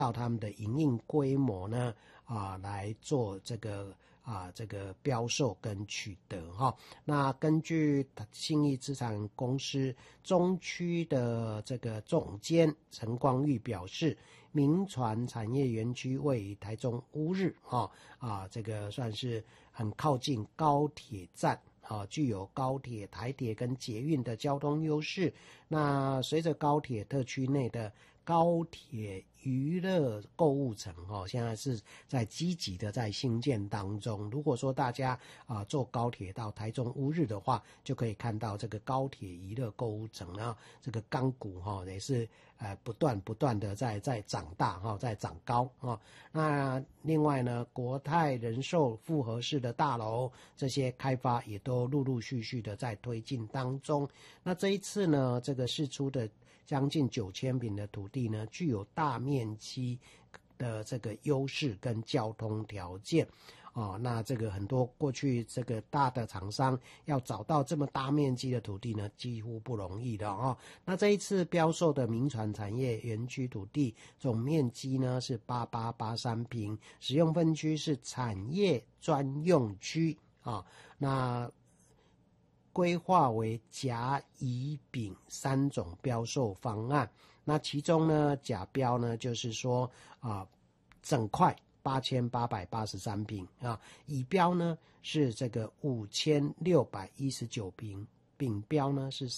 到他们的营运规模呢来做这个标售跟取得哈。那根据信义资产公司中区的这个总监陈光裕表示，民传产业园区位于台中乌日这个算是很靠近高铁站具有高铁、台铁跟捷运的交通优势。那随着高铁特区内的高铁娱乐购物城现在是在积极的在兴建当中。如果说大家坐高铁到台中乌日的话，就可以看到这个高铁娱乐购物城这个钢骨也是不断的在长大在长高那另外呢，国泰人寿复合式的大楼这些开发也都陆陆续续的在推进当中。那这一次呢，这个释出的将近9000坪的土地呢，具有大面积的这个优势跟交通条件那这个很多过去这个大的厂商要找到这么大面积的土地呢，几乎不容易的那这一次标售的民传产业园区土地总面积呢是8883坪，使用分区是产业专用区那规划为甲、乙、丙3种标售方案。那其中呢，甲标呢就是说整块8883坪乙标呢是这个5619坪，丙标呢是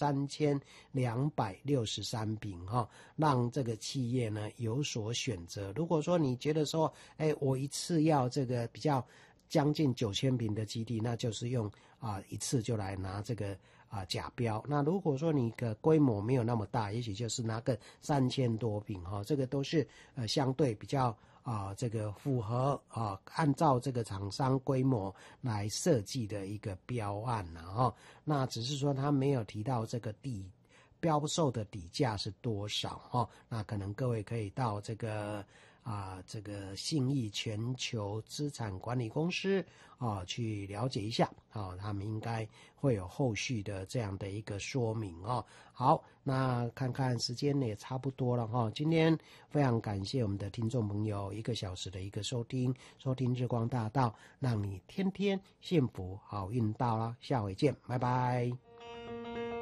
3263坪让这个企业呢有所选择。如果说你觉得说我一次要这个比较将近9000坪的基地，那就是用一次就来拿这个甲标。那如果说你的规模没有那么大，也许就是拿个3000多坪这个都是相对比较这个符合按照这个厂商规模来设计的一个标案那只是说他没有提到这个标售的底价是多少那可能各位可以到这个信义全球资产管理公司去了解一下他们应该会有后续的这样的一个说明好，那看看时间也差不多了今天非常感谢我们的听众朋友1个小时的一个收听日光大道，让你天天幸福好运到啦，下回见，拜拜。